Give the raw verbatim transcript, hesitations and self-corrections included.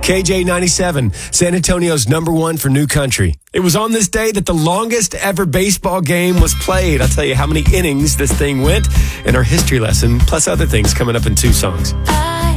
K J ninety-seven, San Antonio's number one for new country. It was on this day that the longest ever baseball game was played. I'll tell you how many innings this thing went in our history lesson, plus other things coming up in two songs. I